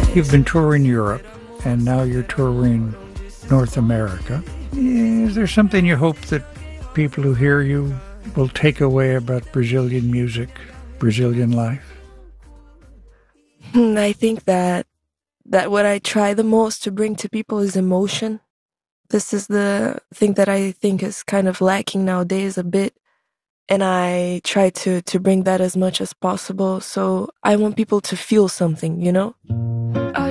You've been touring Europe, and now you're touring North America. Is there something you hope that people who hear you will take away about Brazilian music, Brazilian life? I think that what I try the most to bring to people is emotion. This is the thing that I think is kind of lacking nowadays a bit. And I try to bring that as much as possible. So I want people to feel something, you know?